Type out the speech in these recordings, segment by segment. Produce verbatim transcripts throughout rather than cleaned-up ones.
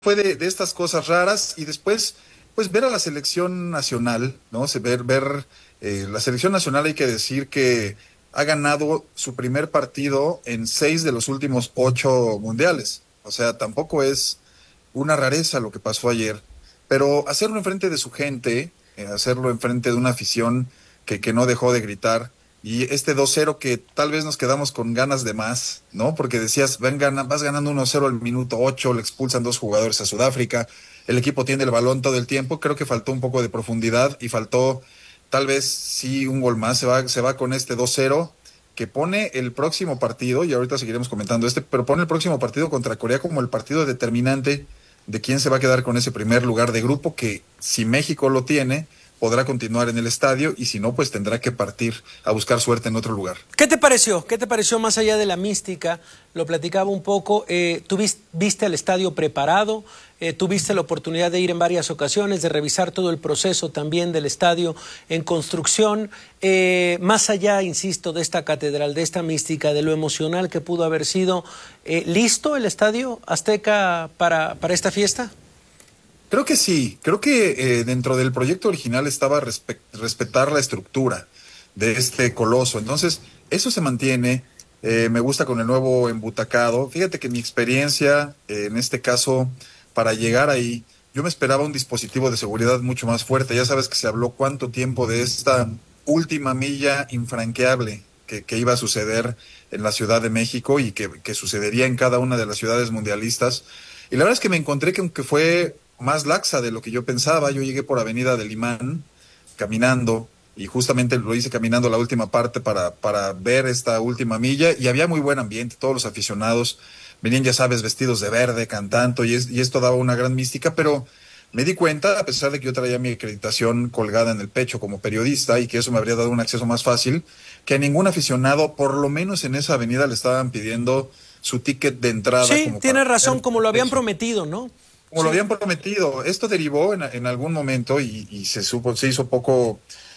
fue de, de estas cosas raras y después, pues ver a la selección nacional, ¿no? Se, ver, ver eh, la selección nacional, hay que decir que ha ganado su primer partido en seis de los últimos ocho mundiales. O sea, tampoco es una rareza lo que pasó ayer, pero hacerlo enfrente de su gente, eh, hacerlo enfrente de una afición que, que no dejó de gritar, y este dos cero que tal vez nos quedamos con ganas de más, ¿no? Porque decías, ven, gana, vas ganando uno cero al minuto ocho, le expulsan dos jugadores a Sudáfrica, el equipo tiene el balón todo el tiempo, creo que faltó un poco de profundidad y faltó tal vez sí un gol más, se va, se va con este dos cero que pone el próximo partido, y ahorita seguiremos comentando este, pero pone el próximo partido contra Corea como el partido determinante de quién se va a quedar con ese primer lugar de grupo, que si México lo tiene, podrá continuar en el estadio, y si no, pues tendrá que partir a buscar suerte en otro lugar. ¿Qué te pareció? ¿Qué te pareció más allá de la mística? Lo platicaba un poco. Eh, ¿Tú viste, viste el estadio preparado? Eh, ¿Tuviste la oportunidad de ir en varias ocasiones, de revisar todo el proceso también del estadio en construcción? Eh, más allá, insisto, de esta catedral, de esta mística, de lo emocional que pudo haber sido, eh, ¿listo el estadio Azteca para, para esta fiesta? Creo que sí, creo que eh, dentro del proyecto original estaba respe respetar la estructura de este coloso, entonces eso se mantiene. Eh, me gusta con el nuevo embutacado. Fíjate que mi experiencia, eh, en este caso, para llegar ahí, yo me esperaba un dispositivo de seguridad mucho más fuerte. Ya sabes que se habló cuánto tiempo de esta última milla infranqueable que, que iba a suceder en la Ciudad de México y que, que sucedería en cada una de las ciudades mundialistas. Y la verdad es que me encontré que aunque fue más laxa de lo que yo pensaba, yo llegué por Avenida del Imán caminando, y justamente lo hice caminando la última parte para, para ver esta última milla, y había muy buen ambiente, todos los aficionados venían, ya sabes, vestidos de verde, cantando, y, es, y esto daba una gran mística, pero me di cuenta, a pesar de que yo traía mi acreditación colgada en el pecho como periodista y que eso me habría dado un acceso más fácil, que a ningún aficionado, por lo menos en esa avenida, le estaban pidiendo su ticket de entrada. Sí, Como tienes para razón, como lo habían eso. prometido, ¿no? Como Sí. lo habían prometido. Esto derivó en, en algún momento y, y se supo, se hizo poco,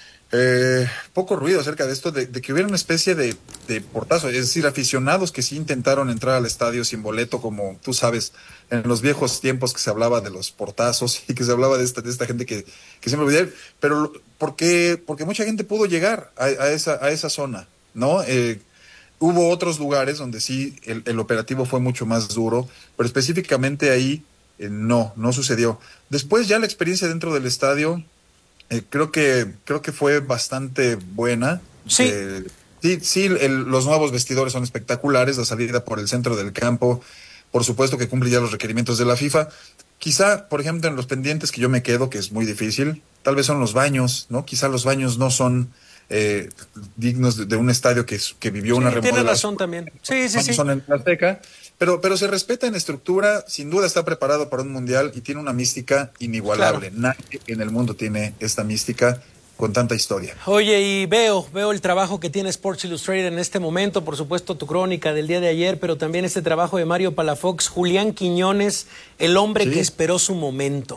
eh, poco ruido acerca de esto, de, de que hubiera una especie de, de portazo, es decir, aficionados que sí intentaron entrar al estadio sin boleto, como tú sabes, en los viejos tiempos que se hablaba de los portazos y que se hablaba de esta, de esta gente que, que siempre olvidé, pero ¿por qué? Porque mucha gente pudo llegar a, a, esa, a esa zona, ¿no? Eh, Hubo otros lugares donde sí el, el operativo fue mucho más duro, pero específicamente ahí eh, no, no sucedió. Después ya la experiencia dentro del estadio, eh, creo que creo que fue bastante buena. Sí. Eh, sí, sí, el, los nuevos vestidores son espectaculares, la salida por el centro del campo, por supuesto que cumple ya los requerimientos de la FIFA. Quizá, por ejemplo, en los pendientes que yo me quedo, que es muy difícil, tal vez son los baños, ¿no? Quizá los baños no son eh, dignos de, de un estadio que, que vivió Sí, una tienes remodelación. razón también. Sí, sí, sí. Son en la Azteca, pero, pero se respeta en estructura, sin duda está preparado para un mundial y tiene una mística inigualable. Claro. Nadie en el mundo tiene esta mística con tanta historia. Oye, y veo, veo el trabajo que tiene Sports Illustrated en este momento, por supuesto tu crónica del día de ayer, pero también este trabajo de Mario Palafox, Julián Quiñones, el hombre Sí. que esperó su momento.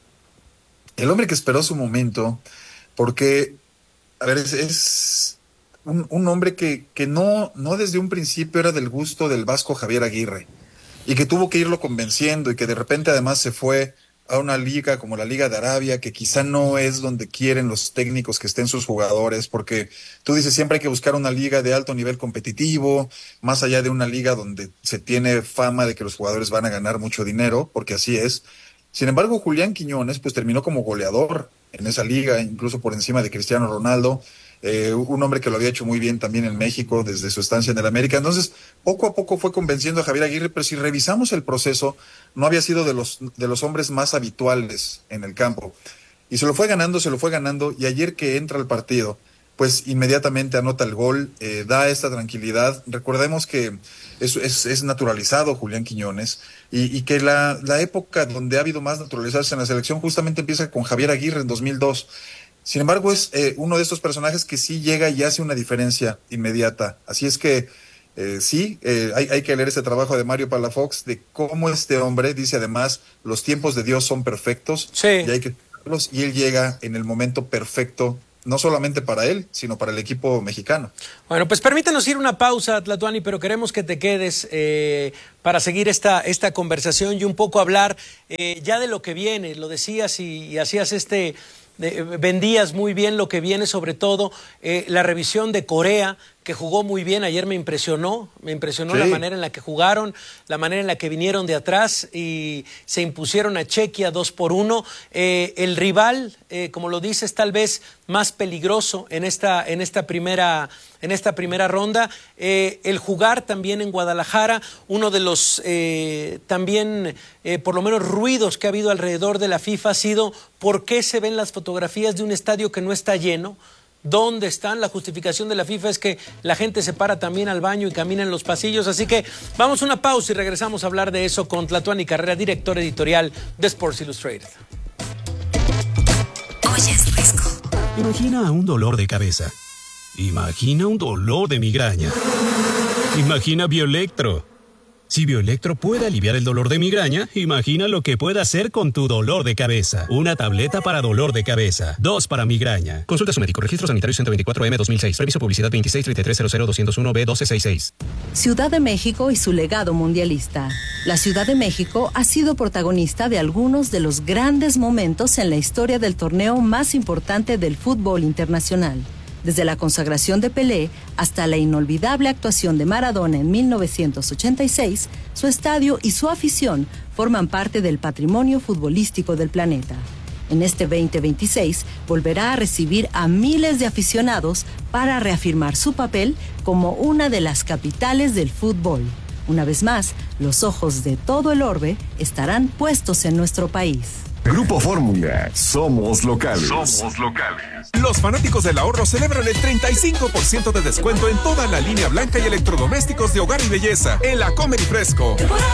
El hombre que esperó su momento, porque, a ver, es, es un, un hombre que, que no, no desde un principio era del gusto del Vasco Javier Aguirre, y que tuvo que irlo convenciendo, y que de repente además se fue a una liga como la Liga de Arabia, que quizá no es donde quieren los técnicos que estén sus jugadores, porque tú dices siempre hay que buscar una liga de alto nivel competitivo, más allá de una liga donde se tiene fama de que los jugadores van a ganar mucho dinero, porque así es. Sin embargo, Julián Quiñones pues terminó como goleador en esa liga, incluso por encima de Cristiano Ronaldo, eh, un hombre que lo había hecho muy bien también en México desde su estancia en el América. Entonces, poco a poco fue convenciendo a Javier Aguirre, pero si revisamos el proceso, no había sido de los, de los hombres más habituales en el campo. Y se lo fue ganando, se lo fue ganando, y ayer que entra al partido, pues inmediatamente anota el gol, eh, da esta tranquilidad. Recordemos que es, es, es naturalizado Julián Quiñones, y, y que la, la época donde ha habido más naturalizarse en la selección justamente empieza con Javier Aguirre en dos mil dos. Sin embargo, es eh, uno de estos personajes que sí llega y hace una diferencia inmediata. Así es que eh, sí, eh, hay, hay que leer este trabajo de Mario Palafox, de cómo este hombre dice además, los tiempos de Dios son perfectos, Sí. y hay que y él llega en el momento perfecto no solamente para él, sino para el equipo mexicano. Bueno, pues permítanos ir una pausa, Tlatuani, pero queremos que te quedes eh, para seguir esta, esta conversación y un poco hablar eh, ya de lo que viene. Lo decías y, y hacías este... Eh, vendías muy bien lo que viene, sobre todo eh, la revisión de Corea, que jugó muy bien. Ayer me impresionó, me impresionó sí. la manera en la que jugaron, la manera en la que vinieron de atrás y se impusieron a Chequia dos por uno. Eh, el rival, eh, como lo dices, tal vez más peligroso en esta, en esta primera, en esta primera ronda. Eh, el jugar también en Guadalajara, uno de los eh, también, eh, por lo menos, ruidos que ha habido alrededor de la FIFA ha sido por qué se ven las fotografías de un estadio que no está lleno. ¿Dónde están? La justificación de la FIFA es que la gente se para también al baño y camina en los pasillos. Así que vamos a una pausa y regresamos a hablar de eso con Tlatuani Carrera, director editorial de Sports Illustrated. Oyes Risco. Imagina un dolor de cabeza. Imagina un dolor de migraña. Imagina Bioelectro. Si Bioelectro puede aliviar el dolor de migraña, imagina lo que puede hacer con tu dolor de cabeza. Una tableta para dolor de cabeza. Dos para migraña. Consulta a su médico. Registro sanitario ciento veinticuatro M dos mil seis. Permiso publicidad veintiséis treinta y tres cero cero doscientos uno B doce sesenta y seis. Ciudad de México y su legado mundialista. La Ciudad de México ha sido protagonista de algunos de los grandes momentos en la historia del torneo más importante del fútbol internacional. Desde la consagración de Pelé hasta la inolvidable actuación de Maradona en mil novecientos ochenta y seis, su estadio y su afición forman parte del patrimonio futbolístico del planeta. En este veinte veintiséis volverá a recibir a miles de aficionados para reafirmar su papel como una de las capitales del fútbol. Una vez más, los ojos de todo el orbe estarán puestos en nuestro país. Grupo Fórmula, somos locales. Somos locales. Los fanáticos del ahorro celebran el treinta y cinco por ciento de descuento en toda la línea blanca y electrodomésticos de hogar y belleza en la Comer y Fresco.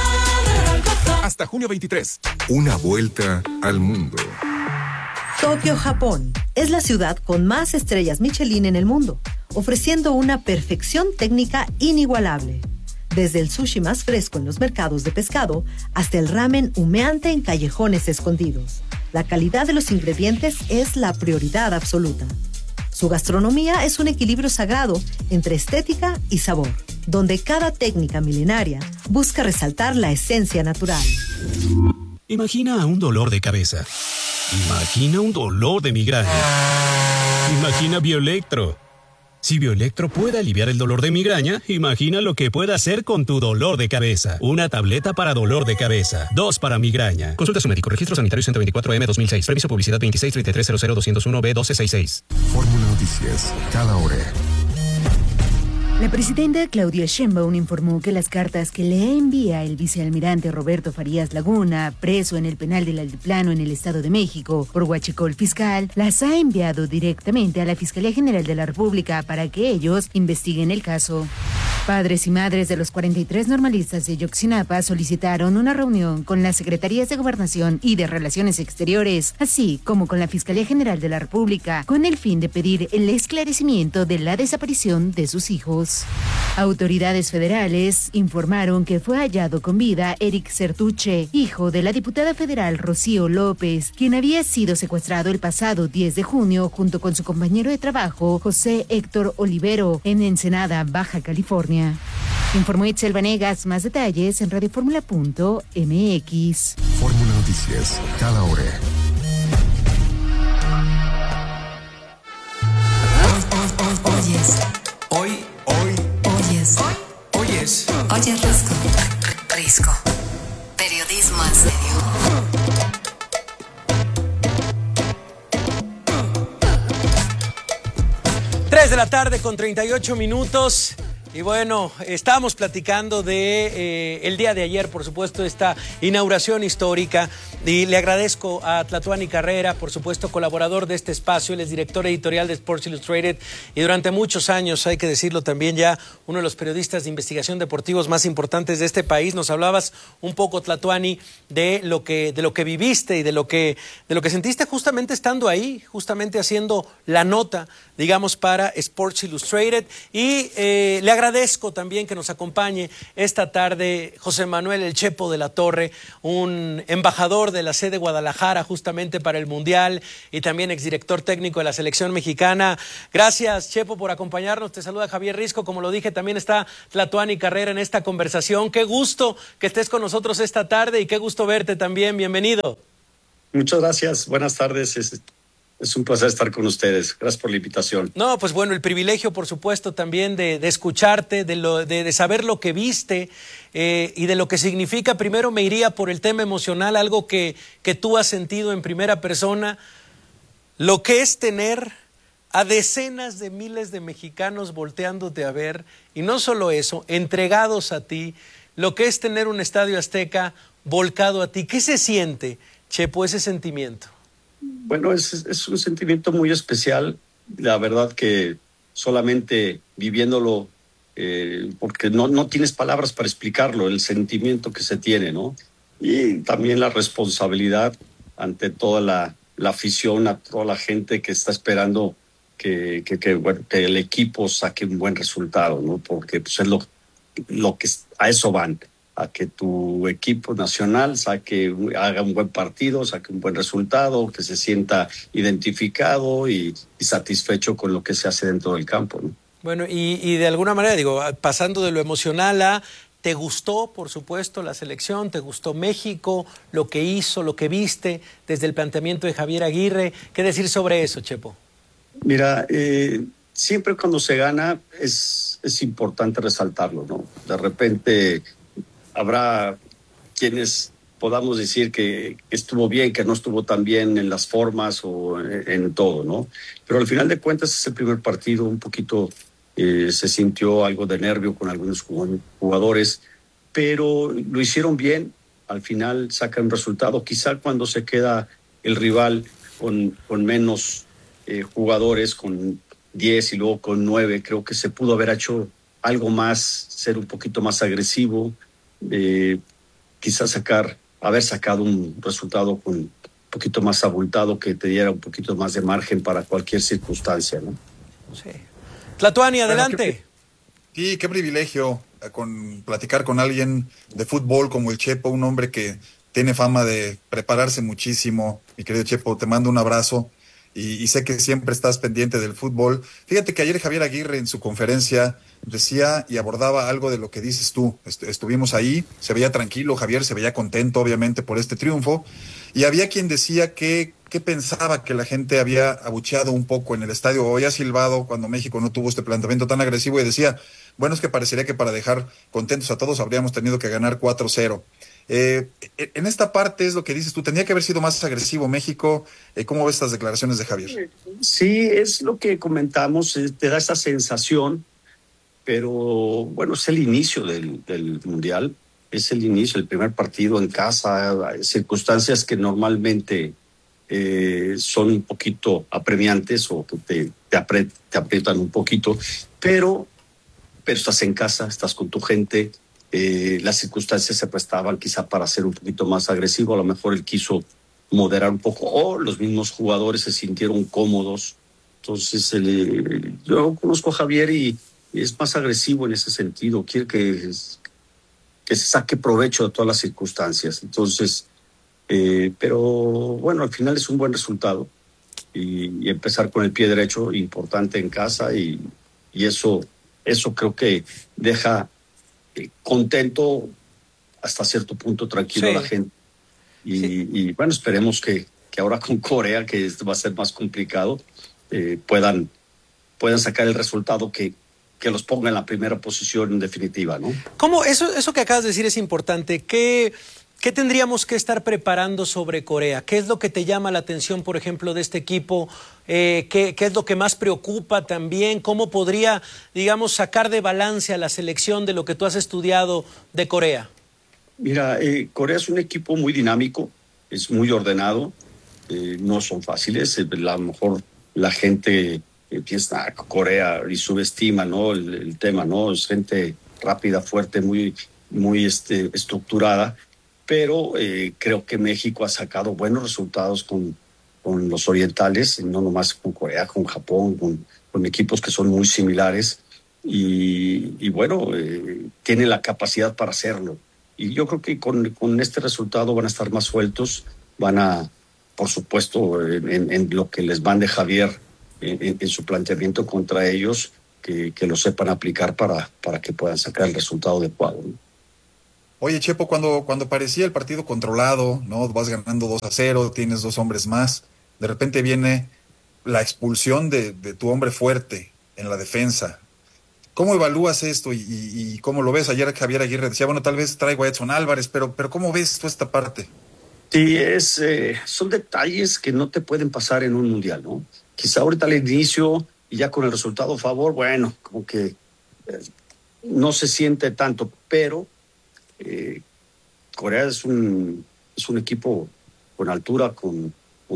Hasta junio veintitrés. Una vuelta al mundo. Tokio, Japón, es la ciudad con más estrellas Michelin en el mundo, ofreciendo una perfección técnica inigualable. Desde el sushi más fresco en los mercados de pescado hasta el ramen humeante en callejones escondidos. La calidad de los ingredientes es la prioridad absoluta. Su gastronomía es un equilibrio sagrado entre estética y sabor, donde cada técnica milenaria busca resaltar la esencia natural. Imagina un dolor de cabeza. Imagina un dolor de migraña. Imagina Bioelectro. Si Bioelectro puede aliviar el dolor de migraña, imagina lo que puede hacer con tu dolor de cabeza. Una tableta para dolor de cabeza. Dos para migraña. Consulta a su médico. Registro sanitario ciento veinticuatro M dos mil seis. Permiso publicidad veintiséis treinta y tres cero cero doscientos uno B doce sesenta y seis. Fórmula Noticias, cada hora. La presidenta Claudia Sheinbaum informó que las cartas que le envía el vicealmirante Roberto Farías Laguna, preso en el penal del Altiplano en el Estado de México por huachicol fiscal, las ha enviado directamente a la Fiscalía General de la República para que ellos investiguen el caso. Padres y madres de los cuarenta y tres normalistas de Yoxinapa solicitaron una reunión con las Secretarías de Gobernación y de Relaciones Exteriores, así como con la Fiscalía General de la República, con el fin de pedir el esclarecimiento de la desaparición de sus hijos. Autoridades federales informaron que fue hallado con vida Eric Certuche, hijo de la diputada federal Rocío López, quien había sido secuestrado el pasado diez de junio junto con su compañero de trabajo José Héctor Olivero en Ensenada, Baja California. Informó Itzel Vanegas. Más detalles en radioformula punto m x. Fórmula Noticias, cada hora. Oyes. Hoy, hoy, Oyes. hoy, oyes. Oyes Risco. Risco. Periodismo en serio. tres de la tarde con treinta y ocho minutos. Y bueno, estábamos platicando de eh, el día de ayer, por supuesto, esta inauguración histórica. Y le agradezco a Tlatuani Carrera, por supuesto, colaborador de este espacio. Él es director editorial de Sports Illustrated y durante muchos años, hay que decirlo también, ya uno de los periodistas de investigación deportivos más importantes de este país. Nos hablabas un poco, Tlatuani, de lo que, de lo que viviste y de lo que, de lo que sentiste justamente estando ahí, justamente haciendo la nota, digamos, para Sports Illustrated. Y eh, le agradezco agradezco también que nos acompañe esta tarde José Manuel El Chepo de la Torre, un embajador de la sede Guadalajara justamente para el Mundial y también exdirector técnico de la selección mexicana. Gracias, Chepo, por acompañarnos. Te saluda Javier Risco. Como lo dije, también está Tlatuani Carrera en esta conversación. Qué gusto que estés con nosotros esta tarde y qué gusto verte también. Bienvenido. Muchas gracias. Buenas tardes. Es... Es un placer estar con ustedes. Gracias por la invitación. No, pues bueno, el privilegio, por supuesto, también de, de escucharte, de, lo, de, de saber lo que viste eh, y de lo que significa. Primero me iría por el tema emocional, algo que, que tú has sentido en primera persona, lo que es tener a decenas de miles de mexicanos volteándote a ver, y no solo eso, entregados a ti, lo que es tener un Estadio Azteca volcado a ti. ¿Qué se siente, Chepo, ese sentimiento? Bueno, es, es un sentimiento muy especial. La verdad que solamente viviéndolo, eh, porque no, no tienes palabras para explicarlo, el sentimiento que se tiene, ¿no? Y también la responsabilidad ante toda la, la afición, a toda la gente que está esperando que, que, que, bueno, que el equipo saque un buen resultado, ¿no? Porque pues, es lo, lo que a eso van, a que tu equipo nacional saque, haga un buen partido, saque un buen resultado, que se sienta identificado y, y satisfecho con lo que se hace dentro del campo, ¿no? Bueno, y, y de alguna manera, digo, pasando de lo emocional a, ¿te gustó, por supuesto, la selección? ¿Te gustó México, lo que hizo, lo que viste desde el planteamiento de Javier Aguirre? ¿Qué decir sobre eso, Chepo? Mira, eh, siempre cuando se gana es, es importante resaltarlo, ¿no? De repente habrá quienes podamos decir que estuvo bien, que no estuvo tan bien en las formas o en, en todo, ¿no? Pero al final de cuentas es el primer partido, un poquito eh, se sintió algo de nervio con algunos jugadores, pero lo hicieron bien, al final sacan un resultado. Quizá cuando se queda el rival con, con menos eh, jugadores, con diez y luego con nueve, creo que se pudo haber hecho algo más, ser un poquito más agresivo, Eh, quizás sacar, haber sacado un resultado con un poquito más abultado que te diera un poquito más de margen para cualquier circunstancia, ¿no? Sí. Tlatuani, adelante. Bueno, qué, sí, qué privilegio con platicar con alguien de fútbol como el Chepo, un hombre que tiene fama de prepararse muchísimo. Mi querido Chepo, te mando un abrazo y, y sé que siempre estás pendiente del fútbol. Fíjate que ayer Javier Aguirre en su conferencia decía y abordaba algo de lo que dices tú. Est- estuvimos ahí, se veía tranquilo, Javier se veía contento obviamente por este triunfo, y había quien decía que, que pensaba que la gente había abucheado un poco en el estadio o había silbado cuando México no tuvo este planteamiento tan agresivo, y decía, bueno, es que parecería que para dejar contentos a todos habríamos tenido que ganar cuatro cero. Eh, en esta parte es lo que dices tú, tenía que haber sido más agresivo México. Eh, ¿cómo ves estas declaraciones de Javier? Sí, es lo que comentamos, eh, te da esa sensación. Pero bueno, es el inicio del, del Mundial, es el inicio, el primer partido en casa, circunstancias que normalmente eh, son un poquito apremiantes o que te, te, apret, te aprietan un poquito, pero, pero estás en casa, estás con tu gente, eh, las circunstancias se prestaban quizá para ser un poquito más agresivo, a lo mejor él quiso moderar un poco, o los mismos jugadores se sintieron cómodos. Entonces, el, yo conozco a Javier y es más agresivo en ese sentido, quiere que, que se saque provecho de todas las circunstancias. Entonces, eh, pero bueno, al final es un buen resultado y, y empezar con el pie derecho, importante en casa, y, y eso, eso creo que deja eh, contento hasta cierto punto, tranquilo, sí, a la gente. Y, sí. y bueno, esperemos que, que ahora con Corea, que va a ser más complicado, eh, puedan, puedan sacar el resultado que que los ponga en la primera posición en definitiva, ¿no? ¿Cómo? Eso, eso que acabas de decir es importante. ¿Qué, ¿Qué tendríamos que estar preparando sobre Corea? ¿Qué es lo que te llama la atención, por ejemplo, de este equipo? Eh, ¿qué, ¿Qué es lo que más preocupa también? ¿Cómo podría, digamos, sacar de balance a la selección de lo que tú has estudiado de Corea? Mira, eh, Corea es un equipo muy dinámico, es muy ordenado, eh, no son fáciles. Eh, a lo mejor la gente empieza a Corea y subestima, ¿no? El, el tema, ¿no? Es gente rápida, fuerte, muy, muy este, estructurada, pero eh, creo que México ha sacado buenos resultados con, con los orientales, no nomás con Corea, con Japón, con, con equipos que son muy similares, y, y bueno, eh, tiene la capacidad para hacerlo. Y yo creo que con, con este resultado van a estar más sueltos, van a, por supuesto, en, en, en lo que les mande Javier en, en su planteamiento contra ellos, que, que lo sepan aplicar para, para que puedan sacar el resultado adecuado, ¿no? Oye, Chepo, cuando, cuando parecía el partido controlado, ¿no? Vas ganando dos a cero, tienes dos hombres más, de repente viene la expulsión de, de tu hombre fuerte en la defensa. ¿Cómo evalúas esto y, y, y cómo lo ves? Ayer Javier Aguirre decía, bueno, tal vez traigo a Edson Álvarez, pero, pero ¿cómo ves tú esta parte? Sí, es, eh, son detalles que no te pueden pasar en un mundial, ¿no? Quizá ahorita al inicio y ya con el resultado a favor, bueno, como que eh, no se siente tanto, pero eh, Corea es un, es un equipo con altura, con,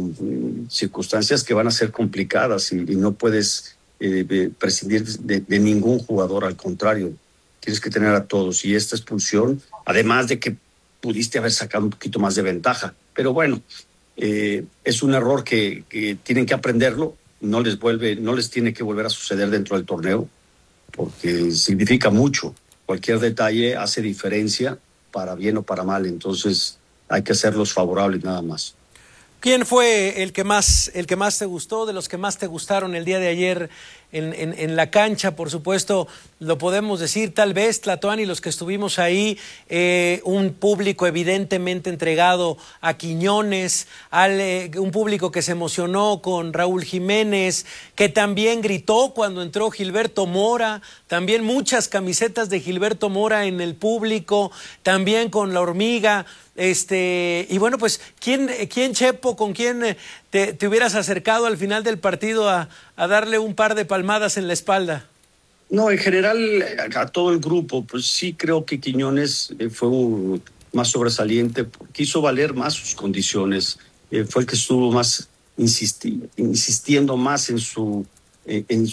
con circunstancias que van a ser complicadas y, y no puedes eh, prescindir de, de ningún jugador, al contrario, tienes que tener a todos. Y esta expulsión, además de que pudiste haber sacado un poquito más de ventaja, pero bueno, eh, es un error que, que tienen que aprenderlo, no les vuelve, no les tiene que volver a suceder dentro del torneo, porque significa mucho. Cualquier detalle hace diferencia, para bien o para mal, entonces hay que hacerlos favorables nada más. ¿Quién fue el que más, el que más te gustó, de los que más te gustaron el día de ayer en, en, en la cancha? Por supuesto, lo podemos decir, tal vez, Tlatoani, los que estuvimos ahí, eh, un público evidentemente entregado a Quiñones, al, eh, un público que se emocionó con Raúl Jiménez, que también gritó cuando entró Gilberto Mora, también muchas camisetas de Gilberto Mora en el público, también con la Hormiga. Este, y bueno, pues, ¿quién, quién Chepo, con quién te, te hubieras acercado al final del partido a, a darle un par de palmadas en la espalda? No, en general, a todo el grupo, pues sí creo que Quiñones eh, fue un, más sobresaliente, quiso valer más sus condiciones, eh, fue el que estuvo más insisti, insistiendo más en su, eh, en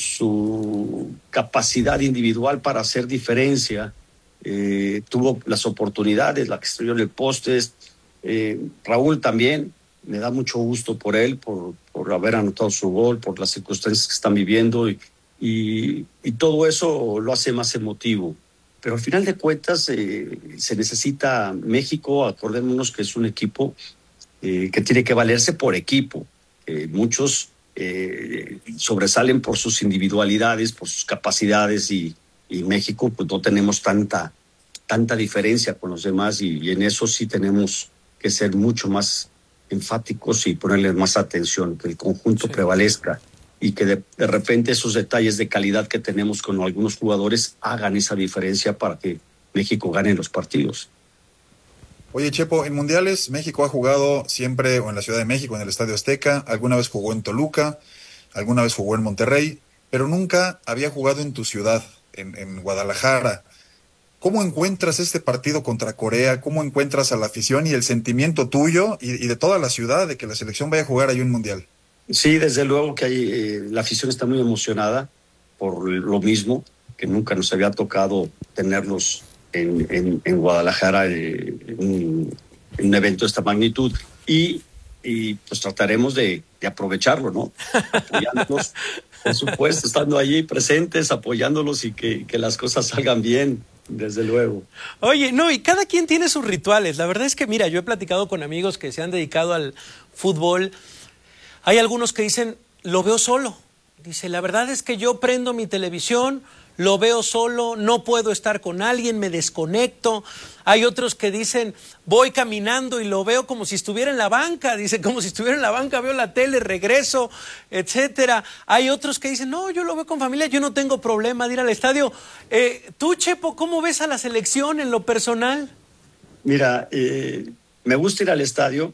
su capacidad individual para hacer diferencia. Eh, tuvo las oportunidades, la que estrelló en el poste. Eh, Raúl también, me da mucho gusto por él, por, por haber anotado su gol, por las circunstancias que están viviendo y, y, y todo eso lo hace más emotivo. Pero al final de cuentas eh, se necesita México, acordémonos que es un equipo eh, que tiene que valerse por equipo. Eh, muchos eh, sobresalen por sus individualidades, por sus capacidades y y México pues no tenemos tanta tanta diferencia con los demás y, y en eso sí tenemos que ser mucho más enfáticos y ponerle más atención, que el conjunto sí prevalezca y que de, de repente esos detalles de calidad que tenemos con algunos jugadores hagan esa diferencia para que México gane los partidos. Oye, Chepo, en mundiales México ha jugado siempre o en la Ciudad de México, en el Estadio Azteca, alguna vez jugó en Toluca, alguna vez jugó en Monterrey, pero nunca había jugado en tu ciudad. En, en Guadalajara. ¿Cómo encuentras este partido contra Corea? ¿Cómo encuentras a la afición y el sentimiento tuyo y, y de toda la ciudad de que la selección vaya a jugar ahí un mundial? Sí, desde luego que hay, eh, la afición está muy emocionada por lo mismo, que nunca nos había tocado tenerlos en, en, en Guadalajara eh, en, en un evento de esta magnitud. Y, y pues trataremos de, de aprovecharlo, ¿no? Apoyándolos. Por supuesto, estando allí presentes, apoyándolos y que, que las cosas salgan bien, desde luego. Oye, no, y cada quien tiene sus rituales. La verdad es que, mira, yo he platicado con amigos que se han dedicado al fútbol. Hay algunos que dicen, lo veo solo. Dice, la verdad es que yo prendo mi televisión, lo veo solo, no puedo estar con alguien, me desconecto. Hay otros que dicen, voy caminando y lo veo como si estuviera en la banca. Dice, como si estuviera en la banca, veo la tele, regreso, etcétera. Hay otros que dicen, no, yo lo veo con familia, yo no tengo problema de ir al estadio. Eh, tú, Chepo, ¿cómo ves a la selección en lo personal? Mira, eh, me gusta ir al estadio.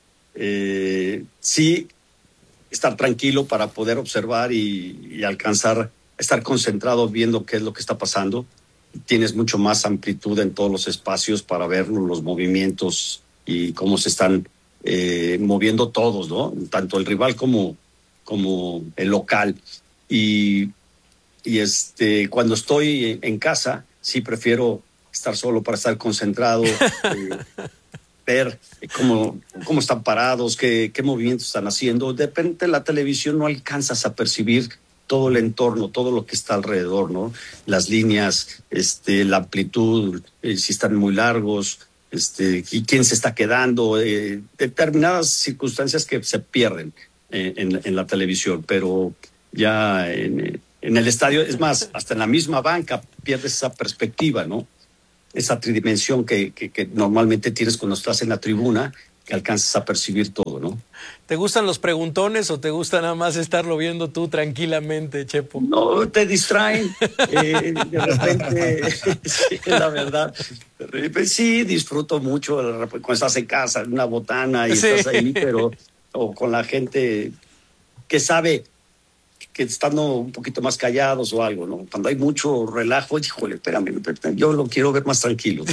Eh, sí, estar tranquilo para poder observar y, y alcanzar estar concentrado viendo qué es lo que está pasando. Tienes mucho más amplitud en todos los espacios para ver los movimientos y cómo se están eh, moviendo todos, ¿no? Tanto el rival como, como el local. Y, y este, cuando estoy en casa, sí prefiero estar solo para estar concentrado, eh, ver cómo, cómo están parados, qué, qué movimientos están haciendo. De repente la televisión no alcanzas a percibir todo el entorno, todo lo que está alrededor, ¿no? Las líneas, este, la amplitud, eh, si están muy largos, este, y quién se está quedando, eh, determinadas circunstancias que se pierden eh, en, en la televisión, pero ya en, en el estadio, es más, hasta en la misma banca pierdes esa perspectiva, ¿no? Esa tridimensión que, que, que normalmente tienes cuando estás en la tribuna, que alcanzas a percibir todo, ¿no? ¿Te gustan los preguntones o te gusta nada más estarlo viendo tú tranquilamente, Chepo? No, te distraen. Eh, de repente, sí, la verdad. De repente, sí, disfruto mucho cuando estás en casa, en una botana y sí. Estás ahí, pero o con la gente que sabe que estando un poquito más callados o algo, ¿no? Cuando hay mucho relajo, híjole, espérame, espérame yo lo quiero ver más tranquilo.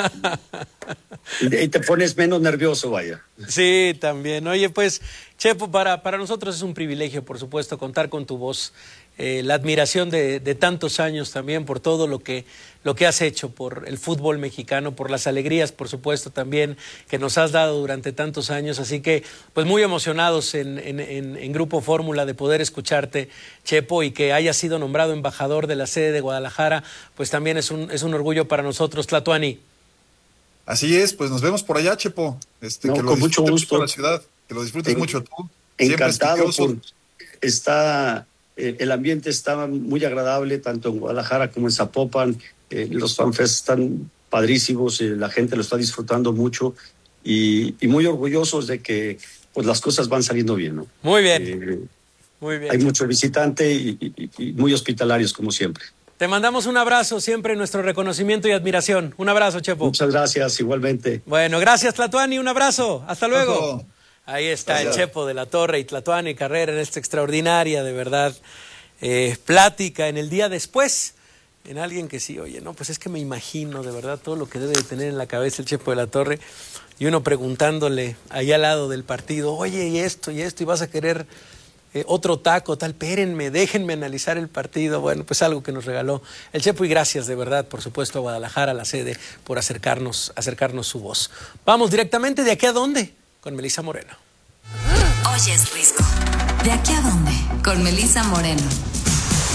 Y te pones menos nervioso, vaya. Sí, también. Oye, pues, Chepo, para, para nosotros es un privilegio, por supuesto, contar con tu voz. Eh, la admiración de, de tantos años también por todo lo que, lo que has hecho por el fútbol mexicano, por las alegrías, por supuesto, también que nos has dado durante tantos años. Así que, pues, muy emocionados en, en, en, en Grupo Fórmula de poder escucharte, Chepo, y que hayas sido nombrado embajador de la sede de Guadalajara, pues también es un, es un orgullo para nosotros, Tlatuani. Así es, pues nos vemos por allá, Chepo. Este, no, que con lo mucho gusto. La ciudad, que lo disfrutes en, mucho tú. Encantado. Por, está, eh, el ambiente está muy agradable, tanto en Guadalajara como en Zapopan. Eh, los fanfests están padrísimos, eh, la gente lo está disfrutando mucho y, y muy orgullosos de que pues, las cosas van saliendo bien, ¿no? Muy bien. Eh, muy bien. Hay mucho visitante y, y, y muy hospitalarios, como siempre. Te mandamos un abrazo, siempre nuestro reconocimiento y admiración. Un abrazo, Chepo. Muchas gracias, igualmente. Bueno, gracias, Tlatuani, un abrazo. Hasta luego. Ojo. Ahí está Gracias. el Chepo de la Torre y Tlatuani Carrera en esta extraordinaria, de verdad, eh, plática en el día después. En alguien que sí, oye, no, pues es que me imagino, de verdad, todo lo que debe de tener en la cabeza el Chepo de la Torre. Y uno preguntándole ahí al lado del partido, oye, y esto, y esto, y vas a querer... Eh, otro taco, tal, espérenme, déjenme analizar el partido. Bueno, pues algo que nos regaló el Chepo y gracias de verdad, por supuesto, a Guadalajara, a la sede, por acercarnos, acercarnos su voz. Vamos directamente, ¿de aquí a dónde? Con Melissa Moreno. Oye, es Risco. ¿De aquí a dónde? Con Melissa Moreno.